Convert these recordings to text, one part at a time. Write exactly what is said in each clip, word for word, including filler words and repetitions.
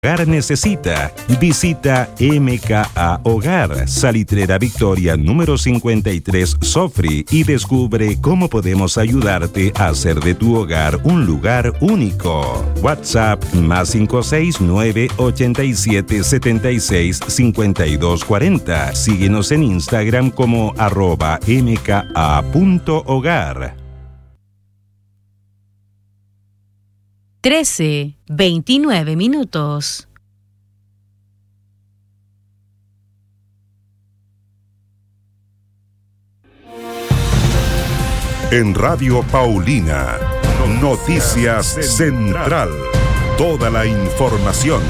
Hogar necesita. Visita M K A Hogar, Salitrera Victoria número cincuenta y tres Sofri y descubre cómo podemos ayudarte a hacer de tu hogar un lugar único. WhatsApp más cinco seis nueve ocho siete siete seis cinco dos cuatro cero. Síguenos en Instagram como arroba mka punto hogar. trece, veintinueve minutos. En Radio Paulina, Noticias Central. Toda la información.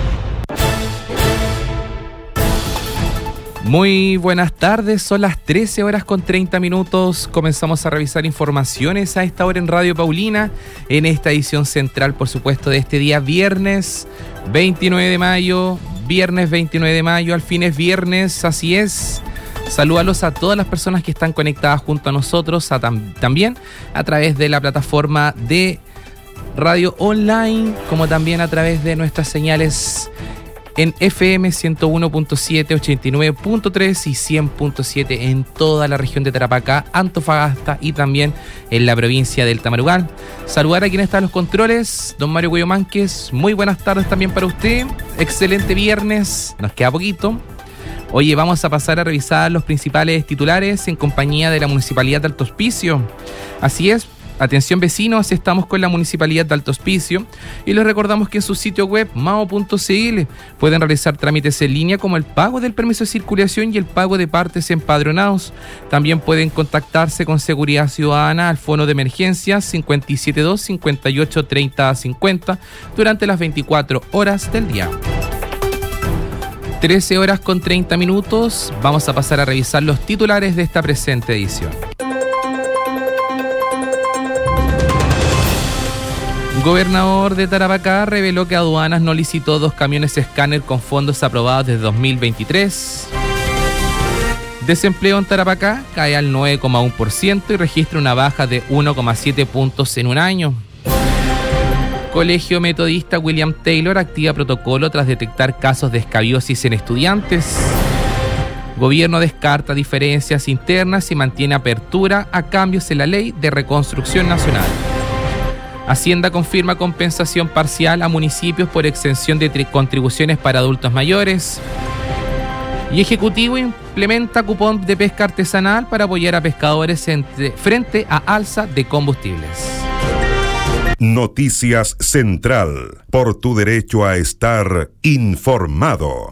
Muy buenas tardes, son las trece horas con treinta minutos. Comenzamos a revisar informaciones a esta hora en Radio Paulina, en esta edición central, por supuesto, de este día viernes veintinueve de mayo. Viernes veintinueve de mayo, al fin es viernes, así es. Salúdalos a todas las personas que están conectadas junto a nosotros, a tam- también a través de la plataforma de radio online, como también a través de nuestras señales en F M ciento uno punto siete, ochenta y nueve punto tres y cien punto siete en toda la región de Tarapacá, Antofagasta y también en la provincia del Tamarugal. Saludar a quien está en los controles, don Mario Cuello Mánquez. Muy buenas tardes también para usted. Excelente viernes, nos queda poquito. Oye, vamos a pasar a revisar los principales titulares en compañía de la Municipalidad de Alto Hospicio. Así es. Atención vecinos, estamos con la Municipalidad de Alto Hospicio y les recordamos que en su sitio web mao punto c l pueden realizar trámites en línea como el pago del permiso de circulación y el pago de partes empadronados. También pueden contactarse con Seguridad Ciudadana al fono de emergencia cinco siete dos, cinco ocho, treinta, cincuenta durante las veinticuatro horas del día. trece horas con treinta minutos, vamos a pasar a revisar los titulares de esta presente edición. Gobernador de Tarapacá reveló que Aduanas no licitó dos camiones escáner con fondos aprobados desde dos mil veintitrés. Desempleo en Tarapacá cae al nueve coma uno por ciento y registra una baja de uno coma siete puntos en un año. Colegio Metodista William Taylor activa protocolo tras detectar casos de escabiosis en estudiantes. Gobierno descarta diferencias internas y mantiene apertura a cambios en la ley de reconstrucción nacional. Hacienda confirma compensación parcial a municipios por exención de tri- contribuciones para adultos mayores. Y Ejecutivo implementa cupón de pesca artesanal para apoyar a pescadores entre, frente a alza de combustibles. Noticias Central. Por tu derecho a estar informado.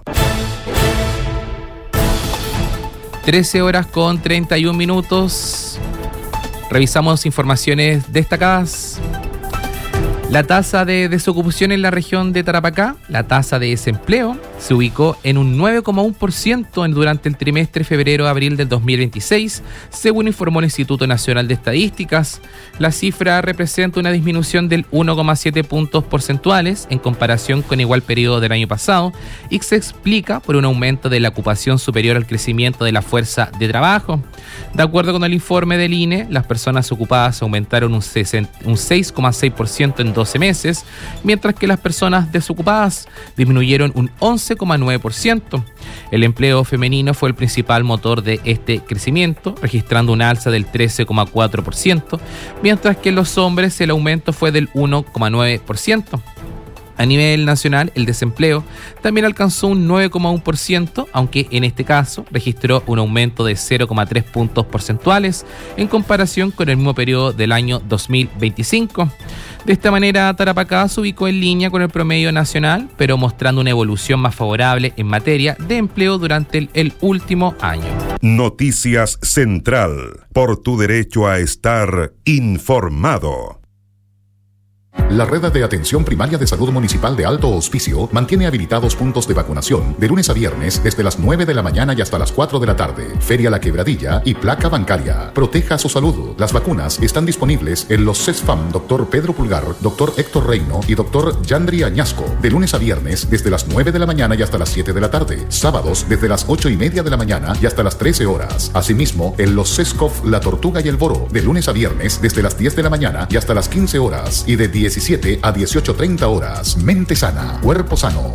trece horas con treinta y un minutos. Revisamos informaciones destacadas. La tasa de desocupación en la región de Tarapacá, la tasa de desempleo, se ubicó en un nueve coma uno por ciento durante el trimestre febrero-abril del dos mil veintiséis, según informó el Instituto Nacional de Estadísticas. La cifra representa una disminución del uno coma siete puntos porcentuales en comparación con igual periodo del año pasado y se explica por un aumento de la ocupación superior al crecimiento de la fuerza de trabajo. De acuerdo con el informe del I N E, las personas ocupadas aumentaron un seis coma seis por ciento en doce meses, mientras que las personas desocupadas disminuyeron un once coma nueve por ciento. El empleo femenino fue el principal motor de este crecimiento, registrando una alza del trece coma cuatro por ciento, mientras que en los hombres el aumento fue del uno coma nueve por ciento. A nivel nacional, el desempleo también alcanzó un nueve coma uno por ciento, aunque en este caso registró un aumento de cero coma tres puntos porcentuales en comparación con el mismo periodo del año dos mil veinticinco. De esta manera, Tarapacá se ubicó en línea con el promedio nacional, pero mostrando una evolución más favorable en materia de empleo durante el, el último año. Noticias Central. Por tu derecho a estar informado. La Red de Atención Primaria de Salud Municipal de Alto Hospicio mantiene habilitados puntos de vacunación de lunes a viernes desde las nueve de la mañana y hasta las cuatro de la tarde. Feria La Quebradilla y Placa Bancaria. Proteja su salud. Las vacunas están disponibles en los CESFAM Doctor Pedro Pulgar, Doctor Héctor Reino y Doctor Yandri Añasco. De lunes a viernes desde las nueve de la mañana y hasta las siete de la tarde. Sábados desde las ocho y media de la mañana y hasta las trece horas. Asimismo, en los CESCOF La Tortuga y el Boro. De lunes a viernes desde las diez de la mañana y hasta las quince horas. Y de diez diecisiete a dieciocho treinta horas. Mente sana, cuerpo sano.